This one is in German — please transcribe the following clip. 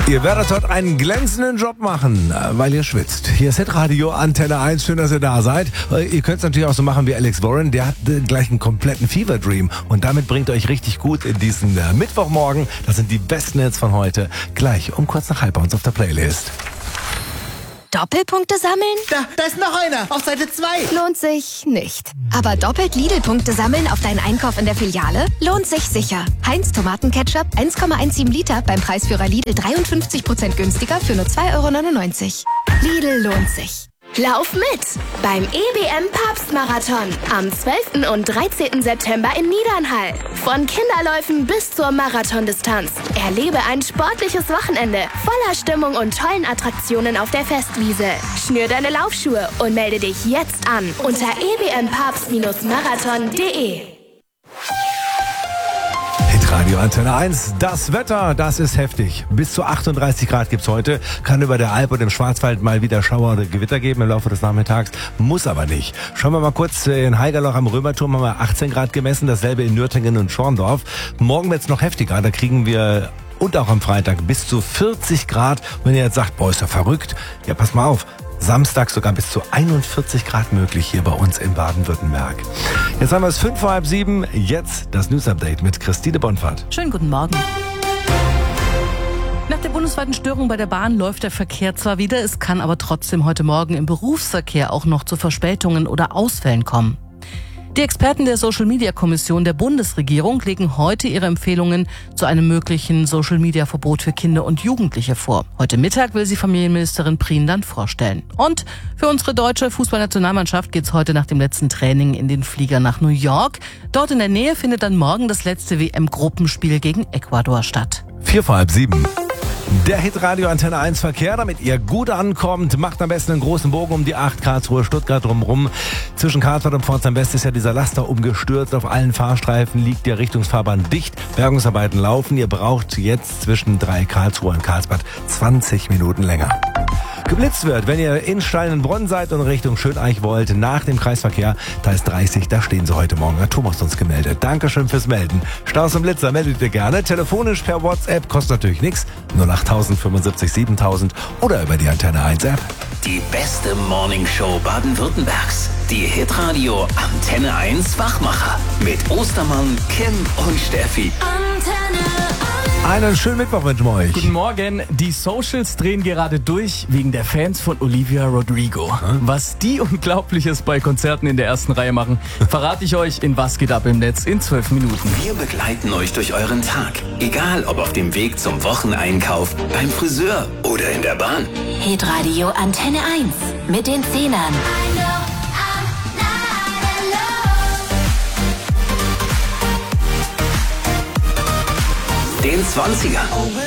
Ihr werdet heute einen glänzenden Job machen, weil ihr schwitzt. Hier ist Hitradio Antenne 1, schön, dass ihr da seid. Ihr könnt es natürlich auch so machen wie Alex Warren, der hat gleich einen kompletten Fever Dream und damit bringt euch richtig gut in diesen Mittwochmorgen. Das sind die besten Hits von heute, gleich um kurz nach halb bei uns auf der Playlist. Doppelpunkte sammeln? Da ist noch einer, auf Seite 2. Lohnt sich nicht. Aber doppelt Lidl-Punkte sammeln auf deinen Einkauf in der Filiale? Lohnt sich sicher. Heinz Tomatenketchup 1,17 Liter beim Preisführer Lidl 53% günstiger für nur 2,99 €. Lidl lohnt sich. Lauf mit beim EBM Papstmarathon am 12. und 13. September in Niedernhall. Von Kinderläufen bis zur Marathondistanz. Erlebe ein sportliches Wochenende voller Stimmung und tollen Attraktionen auf der Festwiese. Schnür deine Laufschuhe und melde dich jetzt an unter ebmpapst-marathon.de. Radio Antenne 1, das Wetter, das ist heftig. Bis zu 38 Grad gibt's heute. Kann über der Alp und im Schwarzwald mal wieder Schauer oder Gewitter geben im Laufe des Nachmittags. Muss aber nicht. Schauen wir mal kurz in Haigerloch am Römerturm, haben wir 18 Grad gemessen. Dasselbe in Nürtingen und Schorndorf. Morgen wird's noch heftiger. Da kriegen wir und auch am Freitag bis zu 40 Grad. Wenn ihr jetzt sagt, boah, ist ja verrückt. Ja, pass mal auf. Samstag sogar bis zu 41 Grad möglich hier bei uns in Baden-Württemberg. Jetzt haben wir es 5 vor halb 7. Jetzt das News-Update mit Christine Bonfahrt. Schönen guten Morgen. Nach der bundesweiten Störung bei der Bahn läuft der Verkehr zwar wieder, es kann aber trotzdem heute Morgen im Berufsverkehr auch noch zu Verspätungen oder Ausfällen kommen. Die Experten der Social-Media-Kommission der Bundesregierung legen heute ihre Empfehlungen zu einem möglichen Social-Media-Verbot für Kinder und Jugendliche vor. Heute Mittag will sie Familienministerin Prien dann vorstellen. Und für unsere deutsche Fußballnationalmannschaft geht's heute nach dem letzten Training in den Flieger nach New York. Dort in der Nähe findet dann morgen das letzte WM-Gruppenspiel gegen Ecuador statt. 4 vor halb 7. Der Hitradio Antenne 1 Verkehr, damit ihr gut ankommt, macht am besten einen großen Bogen um die 8 Karlsruhe, Stuttgart drumherum. Zwischen Karlsbad und Pforzheim West ist ja dieser Laster umgestürzt. Auf allen Fahrstreifen liegt der Richtungsfahrbahn dicht. Bergungsarbeiten laufen. Ihr braucht jetzt zwischen 3 Karlsruhe und Karlsbad 20 Minuten länger. Geblitzt wird, wenn ihr in Steinenbronn seid und Richtung Schöneich wollt, nach dem Kreisverkehr, da ist 30, da stehen sie heute Morgen. Hat Thomas uns gemeldet. Dankeschön fürs Melden. Staus und Blitzer meldet ihr gerne. Telefonisch per WhatsApp, kostet natürlich nichts. 08000 75 7000 oder über die Antenne 1 App. Die beste Morningshow Baden-Württembergs. Die Hitradio Antenne 1 Wachmacher. Mit Ostermann, Kim und Steffi. Einen schönen Mittwoch wünschen wir euch. Guten Morgen. Die Socials drehen gerade durch wegen der Fans von Olivia Rodrigo. Was die Unglaubliches bei Konzerten in der ersten Reihe machen, verrate ich euch in Was geht ab im Netz in 12 Minuten. Wir begleiten euch durch euren Tag. Egal ob auf dem Weg zum Wocheneinkauf, beim Friseur oder in der Bahn. Hitradio Antenne 1 mit den Zehnern. Den 20er.